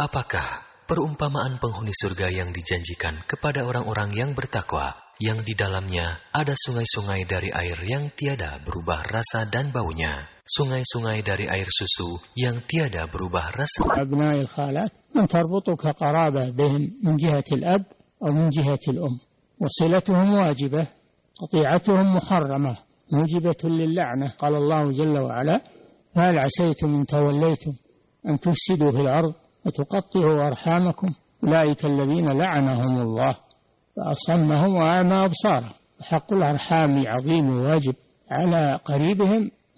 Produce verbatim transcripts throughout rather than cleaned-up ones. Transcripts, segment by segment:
Apakah perumpamaan penghuni surga yang dijanjikan kepada orang-orang yang bertakwa, yang di dalamnya ada sungai-sungai dari air yang tiada berubah rasa dan baunya, sungai-sungai dari air susu yang tiada berubah rasa. Abna'il khalat man tarbutuka qarabah bihim min jihati al-ab aw min jihati al-um wa silatuhum wajibah qati'atuhum muharramah mujibatun lil-la'nah. Qala Allah jalla wa ala hal 'asaytum in tawallaytum an tufsidu fil ard wa tuqatti'u arhamakum ulaika alladhina la'anahum Allah فأصمهم وأعمى أبصارهم. حق الأرحام عظيم وواجب على قريبهم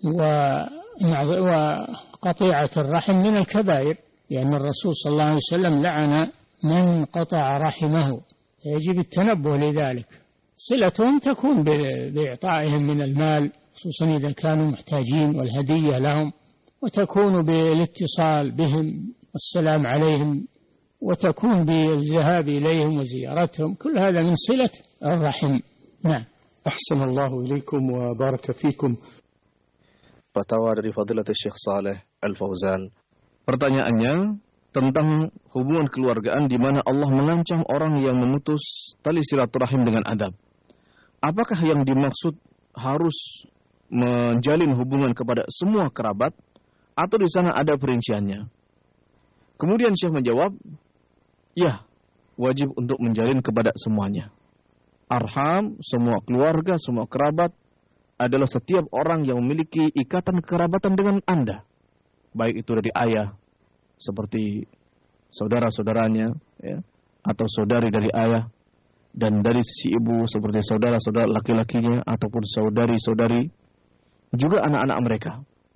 وقطيعة الرحم من الكبائر، لأن الرسول صلى الله عليه وسلم لعن من قطع رحمه، يجب التنبه لذلك. صلتهم تكون بإعطائهم من المال خصوصا إذا كانوا محتاجين والهدية لهم، وتكون بالاتصال بهم والسلام عليهم، وتكون بالذهاب إليهم وزيارتهم. كل هذا من صلة الرحم. نعم. أحسن الله إليكم وبارك فيكم. Fatwa dari Fadilatul Syekh Saleh Al-Fauzan. Pertanyaannya tentang hubungan keluargaan di mana Allah mengancam orang yang memutus tali silaturahim dengan adab. Apakah yang dimaksud harus menjalin hubungan kepada semua kerabat atau di sana ada perinciannya? Kemudian Syekh menjawab, ya, wajib untuk menjalin kepada semuanya. Arham, semua keluarga, semua kerabat adalah setiap orang yang memiliki ikatan kerabatan dengan Anda. Baik itu dari ayah, seperti saudara-saudaranya, ya, atau saudari dari ayah, dan dari sisi ibu seperti saudara-saudara laki-lakinya, ataupun saudari-saudari, juga anak-anak mereka.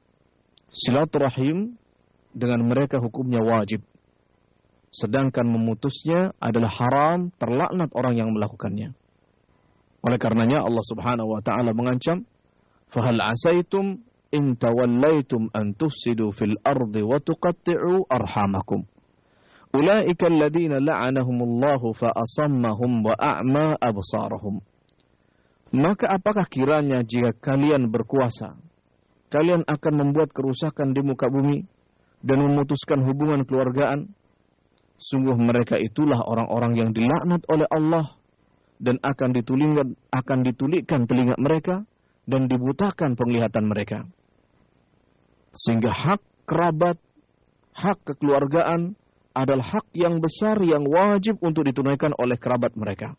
Silaturahim dengan mereka hukumnya wajib. Sedangkan memutusnya adalah haram, terlaknat orang yang melakukannya. Oleh karenanya Allah Subhanahu wa taala mengancam, "Fahal asaitum in tawallaitum an tufsidu fil ardi wa tuqatti'u arhamakum. Ulaika alladziina la'anahumullahu fa asammahum wa a'ma absarahum." Maka apakah kiranya jika kalian berkuasa, kalian akan membuat kerusakan di muka bumi dan memutuskan hubungan keluargaan? Sungguh mereka itulah orang-orang yang dilaknat oleh Allah dan akan ditulikan, akan ditulikkan telinga mereka dan dibutakan penglihatan mereka. Sehingga hak kerabat, hak kekeluargaan adalah hak yang besar yang wajib untuk ditunaikan oleh kerabat mereka.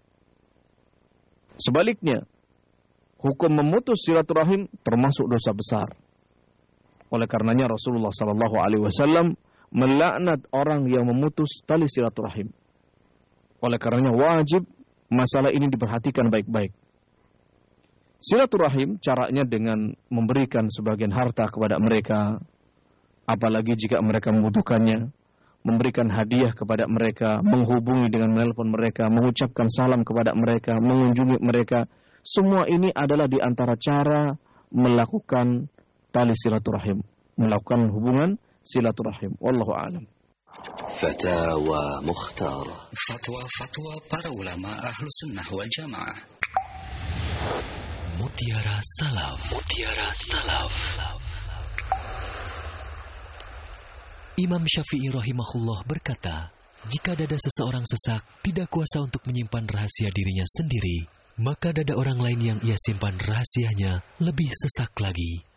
Sebaliknya, hukum memutus silaturahim termasuk dosa besar. Oleh karenanya Rasulullah sallallahu alaihi wasallam melaknat orang yang memutus tali silaturahim. Oleh karenanya wajib masalah ini diperhatikan baik-baik. Silaturahim caranya dengan memberikan sebagian harta kepada mereka, apalagi jika mereka membutuhkannya, memberikan hadiah kepada mereka, menghubungi dengan menelpon mereka, mengucapkan salam kepada mereka, mengunjungi mereka. Semua ini adalah di antara cara melakukan tali silaturahim, melakukan hubungan silaturahim. Wallahu a'lam. Fatawa Mukhtara. Fatwa-fatwa para ulama Ahlus Sunnah wal Jamaah. Mutiara Salaf. Mutiara Salaf. Imam Syafi'i rahimahullah berkata, jika dada seseorang sesak tidak kuasa untuk menyimpan rahasia dirinya sendiri, maka dada orang lain yang ia simpan rahasianya lebih sesak lagi.